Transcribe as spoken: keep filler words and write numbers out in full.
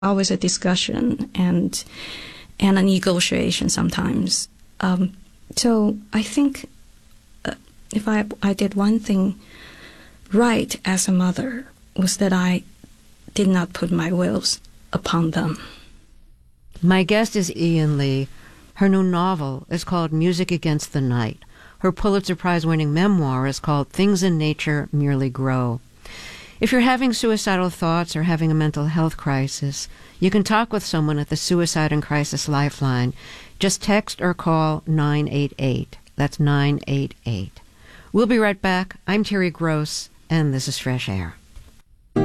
always a discussion and and a negotiation sometimes. Um, so I think uh, if I I did one thing right as a mother was that I did not put my wills upon them. My guest is Ian Lee. Her new novel is called Music Against the Night. Her Pulitzer Prize-winning memoir is called Things in Nature Merely Grow. If you're having suicidal thoughts or having a mental health crisis, you can talk with someone at the Suicide and Crisis Lifeline. Just text or call nine eight eight. That's nine eight eight. We'll be right back. I'm Terry Gross, and this is Fresh Air.